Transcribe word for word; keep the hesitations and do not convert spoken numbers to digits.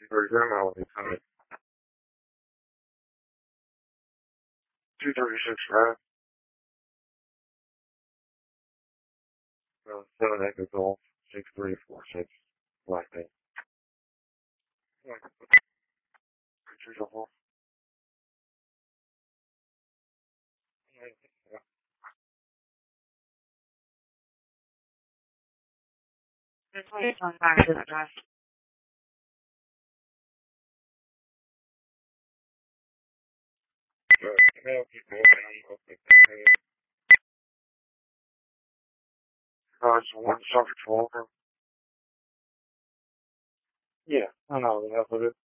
Your grandma will be coming. two thirty-six Drive. Uh, seven Echo Golf, six three four six, Black Bay. Pictures of all. Please come back to the address. Uh, it's one Suffolk Walker. Yeah, I know enough of it.